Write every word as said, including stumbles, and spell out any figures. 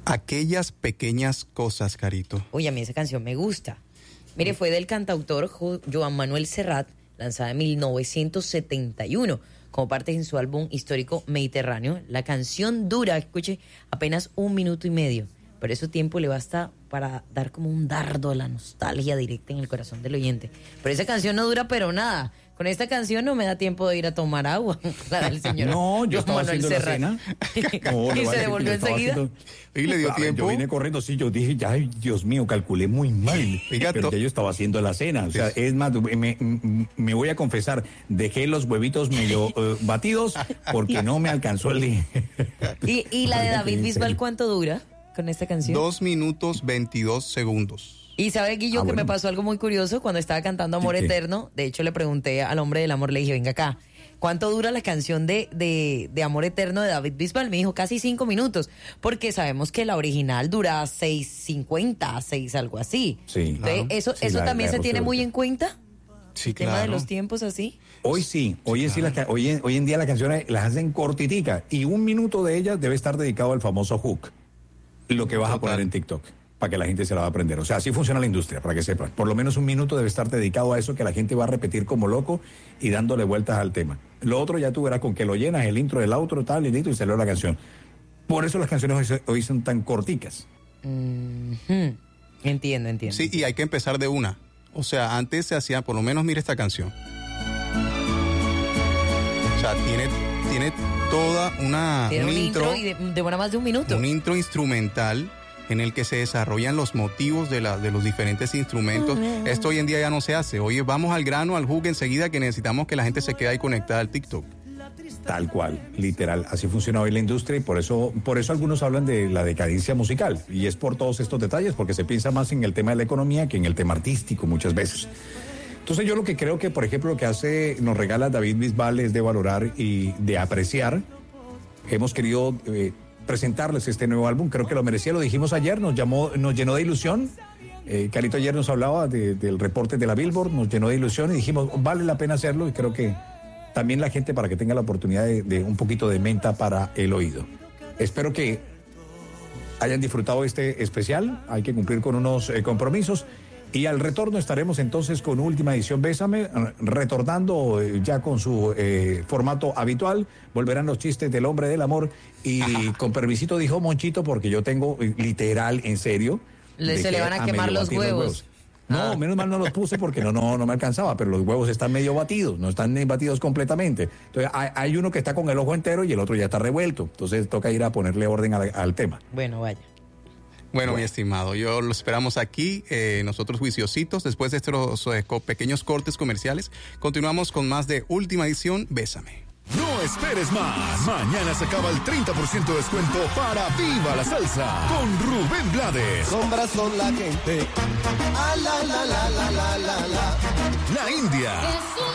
Aquellas pequeñas cosas, Carito. Uy, a mí esa canción me gusta. Mire, fue del cantautor Jo- Joan Manuel Serrat, lanzada en mil novecientos setenta y uno, como parte de su álbum histórico Mediterráneo. La canción dura, escuche, apenas un minuto y medio. Pero ese tiempo le basta para dar como un dardo a la nostalgia directa en el corazón del oyente. Pero esa canción no dura pero nada. Con esta canción no me da tiempo de ir a tomar agua. La del señor No, yo estaba Manuel haciendo la Serrat. cena. No, Y le voy a se decir devolvió que yo estaba enseguida. haciendo- ¿Y le dio A ver, tiempo? Yo vine corriendo, sí, yo dije, ya, ay, Dios mío, calculé muy mal. Oiga, pero to- ya yo estaba haciendo la cena. O sea, es más, me, me- me voy a confesar, dejé los huevitos medio eh, batidos porque no me alcanzó el... ¿Y, y la de Oiga, David qué Bisbal serio. cuánto dura con esta canción? Dos minutos veintidós segundos. Y sabe, Guillo, Ah, que bueno. me pasó algo muy curioso cuando estaba cantando Amor ¿Qué? Eterno. De hecho, le pregunté al hombre del amor, le dije, venga acá, ¿cuánto dura la canción de, de, de Amor Eterno de David Bisbal? Me dijo, casi cinco minutos, porque sabemos que la original dura seis cincuenta, seis algo así. Sí, Entonces, claro. ¿eso, Sí, eso la- también la se de tiene Rocío muy Dúrcal. en cuenta? Sí, ¿El tema de claro. los tiempos así? Hoy sí, hoy, en sí las ca- hoy, en, hoy en día las canciones las hacen cortitica y un minuto de ellas debe estar dedicado al famoso hook, lo que vas a Total. poner en TikTok, para que la gente se la va a aprender. O sea, así funciona la industria, para que sepan. Por lo menos un minuto debe estar dedicado a eso que la gente va a repetir como loco y dándole vueltas al tema. Lo otro ya tú verás con que lo llenas, el intro, el outro, tal, y listo, y salió la canción. Por eso las canciones hoy, se- hoy son tan corticas. Mhm. Entiendo, entiendo. Sí, y hay que empezar de una. O sea, antes se hacía, por lo menos mire esta canción. O sea, tiene, tiene toda una Tiene un un intro, intro y de- demora más de un minuto. un intro instrumental en el que se desarrollan los motivos de, la, de los diferentes instrumentos. Esto hoy en día ya no se hace. Oye, vamos al grano, al hook enseguida, que necesitamos que la gente se quede ahí conectada al TikTok. Tal cual, literal. Así funciona hoy la industria y por eso, por eso algunos hablan de la decadencia musical. Y es por todos estos detalles, porque se piensa más en el tema de la economía que en el tema artístico muchas veces. Entonces yo lo que creo que, por ejemplo, lo que hace, nos regala David Bisbal es de valorar y de apreciar. Hemos querido eh, presentarles este nuevo álbum, creo que lo merecía, lo dijimos ayer, nos llamó, nos llenó de ilusión. Eh, Carito ayer nos hablaba de- del reporte de la Billboard, nos llenó de ilusión y dijimos, vale la pena hacerlo y creo que también la gente para que tenga la oportunidad de, de un poquito de menta para el oído. Espero que hayan disfrutado este especial, hay que cumplir con unos eh, compromisos y al retorno estaremos entonces con última edición Bésame, eh, retornando eh, ya con su eh, formato habitual, volverán los chistes del hombre del amor y con permisito dijo Monchito porque yo tengo eh, literal, en serio. Le- de se le que van a medio quemar los batir huevos. No, Ah. menos mal no los puse porque no, no, no me alcanzaba, pero los huevos están medio batidos, no están eh, batidos completamente. Entonces hay, hay uno que está con el ojo entero y el otro ya está revuelto. Entonces toca ir a ponerle orden al, al tema. Bueno, vaya. Bueno, mi estimado, yo lo esperamos aquí, eh, nosotros juiciositos, después de estos eh, co- pequeños cortes comerciales, continuamos con más de Última Edición, Bésame. No esperes más. Mañana se acaba el treinta por ciento de descuento para Viva la Salsa con Rubén Blades. Sombras son la gente. Ah, la, la, la, la, la, la, la. La India. Es un